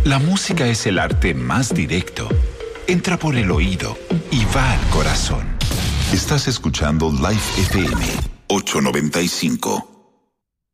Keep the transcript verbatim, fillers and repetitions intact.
La música es el arte más directo. Entra por el oído y va al corazón. Estás escuchando Live F M ochocientos noventa y cinco.